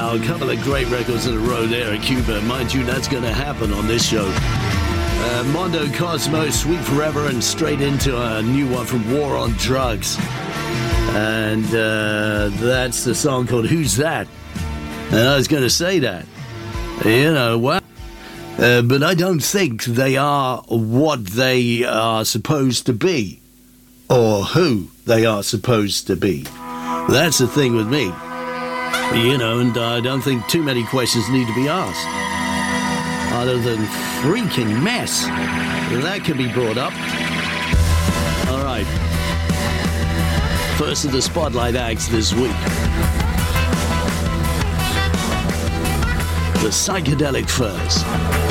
Wow, a couple of great records in a row there at Cuba. Mind you, that's going to happen on this show. Mondo Cosmo, Sweet Forever, and straight into a new one from War on Drugs. And that's the song called Who's That? And I was going to say that. You know, well, but I don't think they are what they are supposed to be, or who they are supposed to be. That's the thing with me. You know, and I don't think too many questions need to be asked, other than freaking mess that can be brought up. All right. First of the Spotlight acts this week. The Psychedelic Furs.